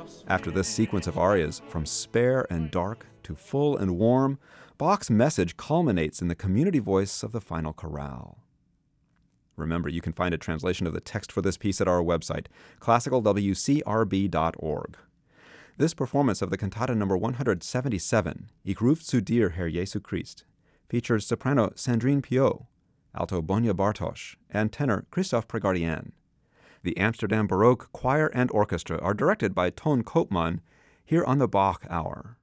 After this sequence of arias, from spare and dark to full and warm, Bach's message culminates in the community voice of the final chorale. Remember, you can find a translation of the text for this piece at our website, classicalwcrb.org. This performance of the cantata number 177, Ich ruf zu dir, Herr Jesu Christ, features soprano Sandrine Piot, alto Bonya Bartosz, and tenor Christophe Pregardian. The Amsterdam Baroque Choir and Orchestra are directed by Ton Koopman here on the Bach Hour.